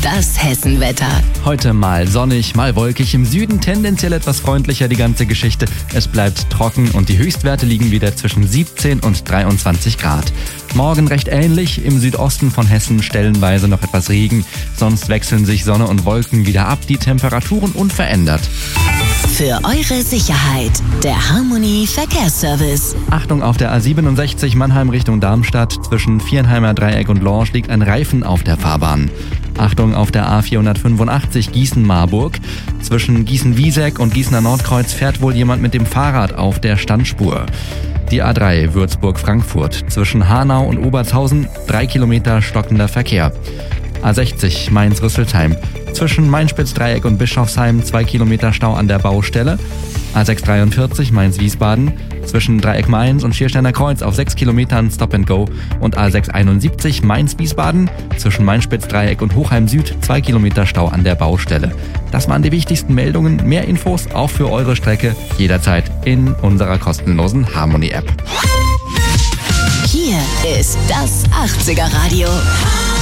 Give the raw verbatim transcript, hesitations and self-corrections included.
Das Hessenwetter. Heute mal sonnig, mal wolkig, im Süden tendenziell etwas freundlicher die ganze Geschichte. Es bleibt trocken und die Höchstwerte liegen wieder zwischen siebzehn und dreiundzwanzig Grad. Morgen recht ähnlich, im Südosten von Hessen stellenweise noch etwas Regen. Sonst wechseln sich Sonne und Wolken wieder ab, die Temperaturen unverändert. Für eure Sicherheit, der Harmony Verkehrsservice. Achtung, auf der A siebenundsechzig Mannheim Richtung Darmstadt, zwischen Viernheimer Dreieck und Lorsch liegt ein Reifen auf der Fahrbahn. Achtung, auf der A vierhundertfünfundachtzig Gießen-Marburg, zwischen Gießen-Wieseck und Gießener Nordkreuz fährt wohl jemand mit dem Fahrrad auf der Standspur. Die A drei Würzburg-Frankfurt, zwischen Hanau und Obertshausen, drei Kilometer stockender Verkehr. A sechzig Mainz-Rüsselsheim, zwischen Mainspitz-Dreieck und Bischofsheim, zwei Kilometer Stau an der Baustelle. A sechshundertdreiundvierzig Mainz-Wiesbaden, zwischen Dreieck Mainz und Schiersteiner Kreuz auf sechs Kilometern Stop and Go. Und A sechshunderteinundsiebzig Mainz-Wiesbaden, zwischen Mainspitz-Dreieck und Hochheim Süd, zwei Kilometer Stau an der Baustelle. Das waren die wichtigsten Meldungen. Mehr Infos auch für eure Strecke jederzeit in unserer kostenlosen Harmony-App. Hier ist das achtziger Radio.